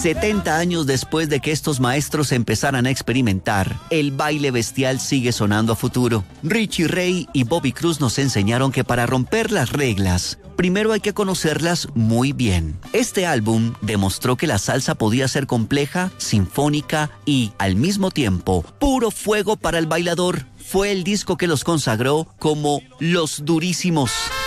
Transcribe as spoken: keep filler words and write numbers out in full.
setenta años después de que estos maestros empezaran a experimentar, el baile bestial sigue sonando a futuro. Richie Ray y Bobby Cruz nos enseñaron que para romper las reglas, primero hay que conocerlas muy bien. Este álbum demostró que la salsa podía ser compleja, sinfónica y, al mismo tiempo, puro fuego para el bailador. Fue el disco que los consagró como Los Durísimos.